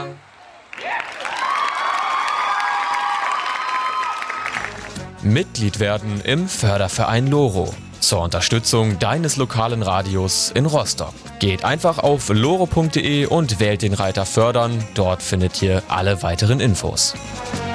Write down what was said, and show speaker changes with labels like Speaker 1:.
Speaker 1: Mitglied werden im Förderverein Loro zur Unterstützung deines lokalen Radios in Rostock. Geht einfach auf loro.de und wählt den Reiter Fördern. Dort findet ihr alle weiteren Infos.